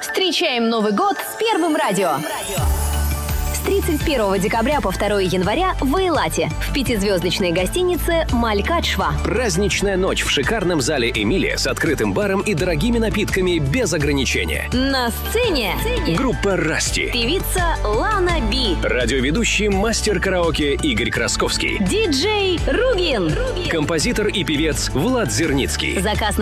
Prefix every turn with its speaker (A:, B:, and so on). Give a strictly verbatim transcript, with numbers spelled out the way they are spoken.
A: Встречаем Новый год с Первым радио. С тридцать первого декабря по второе января в Эйлате в пятизвездочной гостинице «Малькадшва».
B: Праздничная ночь в шикарном зале «Эмилия» с открытым баром и дорогими напитками без ограничения.
A: На сцене
B: группа «Расти»,
A: певица Лана Би,
B: радиоведущий мастер караоке Игорь Красковский,
A: диджей Ругин,
B: композитор и певец Влад Зерницкий.
A: Заказ